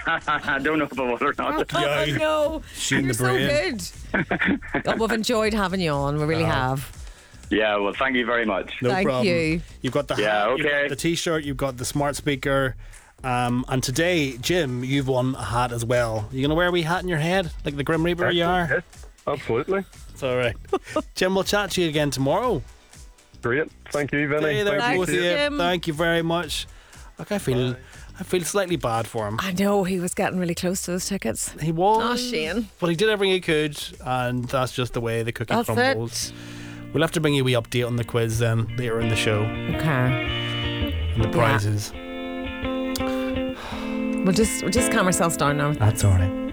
I don't know if I will or not. Oh, no. Shooting You're the so brain. good. Oh, we've enjoyed having you on. We really have. Yeah, well, thank you very much. No Thank problem. you. You've got the hat, Yeah, you've got okay. the t-shirt, you've got the smart speaker. And today, Jim, you've won a hat as well. You going to wear a wee hat in your head like the Grim Reaper you are? Yes, absolutely. It's all right. Jim, we'll chat to you again tomorrow. Great. Thank you, Vinny. Hey there, Thanks, both of you. Jim. Thank you very much. Look, I feel slightly bad for him. I know he was getting really close to those tickets. He was. Oh, Shane. But he did everything he could, and that's just the way the cookie That's crumbles. We'll have to bring you a wee update on the quiz then later in the show Okay. and the prizes. We'll just calm ourselves down now. That's all right.